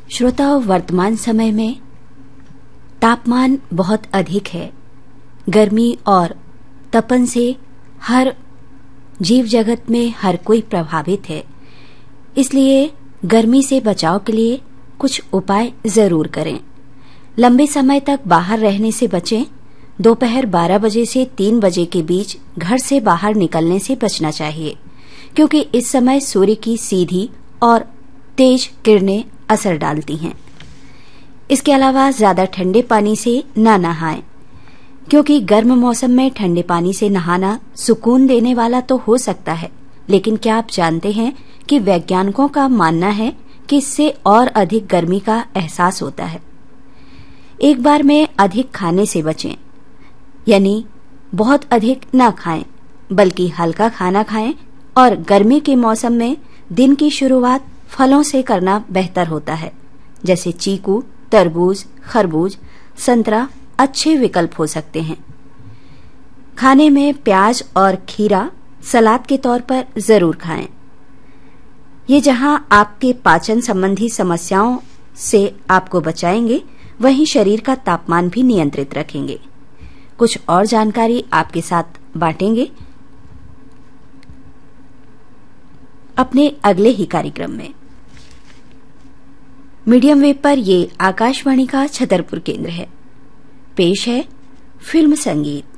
श्रोताओं, वर्तमान समय में तापमान बहुत अधिक है। गर्मी और तपन से हर जीव जगत में हर कोई प्रभावित है। इसलिए गर्मी से बचाव के लिए कुछ उपाय जरूर करें। लंबे समय तक बाहर रहने से बचें। दोपहर 12 बजे से 3 बजे के बीच घर से बाहर निकलने से बचना चाहिए, क्योंकि इस समय सूर्य की सीधी और तेज किरणें असर डालती हैं। इसके अलावा ज्यादा ठंडे पानी से न नहाएं, क्योंकि गर्म मौसम में ठंडे पानी से नहाना सुकून देने वाला तो हो सकता है, लेकिन क्या आप जानते हैं कि वैज्ञानिकों का मानना है कि इससे और अधिक गर्मी का एहसास होता है। एक बार में अधिक खाने से बचें, यानी बहुत अधिक न खाएं, बल्कि हल्का खाना खाएं और गर्मी के मौसम में दिन की शुरुआत फलों से करना बेहतर होता है, जैसे चीकू, तरबूज, खरबूज, संतरा अच्छे विकल्प हो सकते हैं। खाने में प्याज और खीरा सलाद के तौर पर जरूर खाएं। ये जहां आपके पाचन संबंधी समस्याओं से आपको बचाएंगे, वहीं शरीर का तापमान भी नियंत्रित रखेंगे। कुछ और जानकारी आपके साथ बांटेंगे अपने अगले ही कार्यक्रम में। मीडियम वेव पर ये आकाशवाणी का छतरपुर केंद्र है। पेश है फिल्म संगीत।